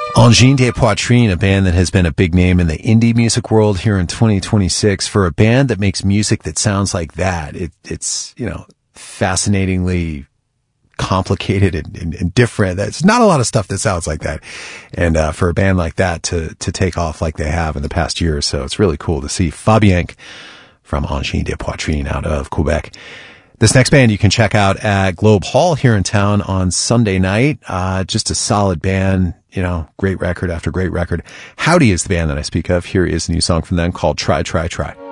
Engine de Poitrine, a band that has been a big name in the indie music world here in 2026. For a band that makes music that sounds like that, it's, fascinatingly complicated and different. There's not a lot of stuff that sounds like that. And for a band like that to take off like they have in the past year or so, it's really cool to see. Fabienk from Engine de Poitrine out of Quebec. This next band you can check out at Globe Hall here in town on Sunday night. Just a solid band, great record after great record. Howdy is the band that I speak of. Here is a new song from them called Try, Try, Try.